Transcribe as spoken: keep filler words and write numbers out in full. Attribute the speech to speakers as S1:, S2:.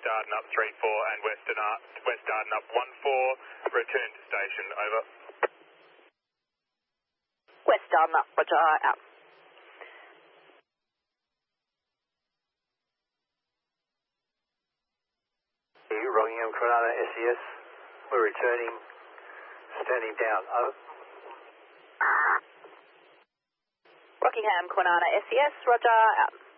S1: Darden up three four and West, Darden, West Darden up one four. Return to station, over.
S2: West Darden up, roger, out.
S3: Rockingham, Granada, S E S. We're returning, standing down, over.
S2: Rockingham, Granada, S E S, roger, out.